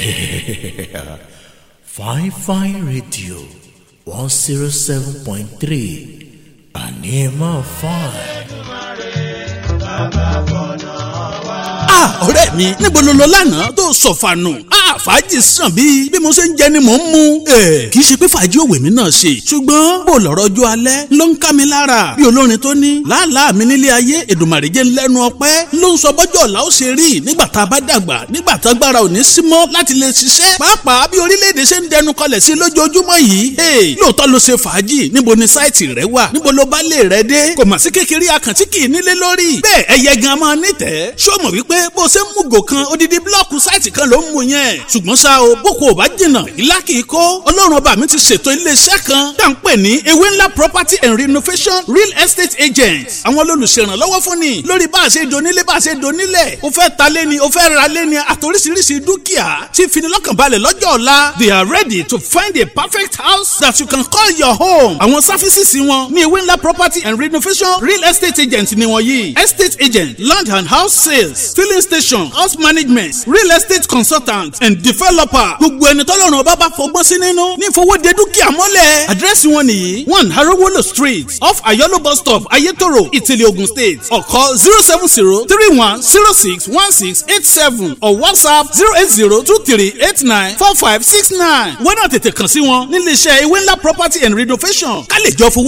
Fine Radio 107.3 Anima Fine. Ọ̀rẹ́ mi níbo ló lọ lánàá tó sọ̀fànù? Fàájì sàn bí mo ṣe ń jẹ ni mò ń mu. Kì í ṣe pé fàájì òwe mi náà ṣe ṣùgbọ́n bó lọ́rọ̀ ọjọ́ alẹ́ ló ń ká mi lára bí olórin tó ní làálàá mi nílé ayé Èdùmàrè jẹ́ ńlẹ́nu ọpẹ́ ló ń sọ bọ́jọ́ ọ̀la ó ṣe rí nígbà tá a bá dàgbà nígbà tá agbára ò ní sí mọ́ láti lè ṣiṣẹ́ pàápàá bí orílẹ̀-èdè ṣe ń dẹnu kọlẹ̀ sí lójoojúmọ́ yìí. Lóòótọ́ ló ṣe fàájì níbo ni sáìtì rẹ wà níbo ló bá lè rẹ dé kò mà sí kékeré akàntí kì í nílé lórí bẹ́ẹ̀ ẹyẹ gan máa nítẹ̀ẹ́ ṣó mọ̀ wípé bó ṣe ń mú gò kan odidi blọ́ọ̀kù sáìtì kan ló ń mu yẹn ṣùgbọ́n ṣá o boko ò bá jìnnà ìlà kìí kó ọlọ́run ọba mi ti ṣètò iléeṣẹ́ kan tá à ń pè ní ewé ńlá property and renovation real estate agents àwọn olùṣèrànlọ́wọ́ fún ni lórí bá a ṣe donílé bá a ṣe donílẹ̀ o fẹ́ ta lé ni o fẹ́ ra lé ni àtòríṣiríṣi dúkìá tí finilọ́kànbalẹ̀ lọ́jọ́ ọ̀la they are ready to find a perfect house that you can call your home. àwọn sáfísìsì wọn ní ewé ńlá property and renovation real estate agents ni wọ́n yìí estate agent land and house sales filling station house management real estate consultant and developer gbogbo ẹni tọ́lọ́run ọba bá fọgbọ́n sí nínú ní ìfowóde dúkìá mọ́lẹ̀. àdírẹ́sì wọn nìyí 1 Harowolo street off Ayolo bus stop Ayetoro Ìtìlẹ̀ Ogun State or call 07031061687 or WhatsApp 08023894569. wọ́n náà tètè kàn sí wọn nílé iṣẹ́ ewé ńlá property and renovation ká lè jọ fowó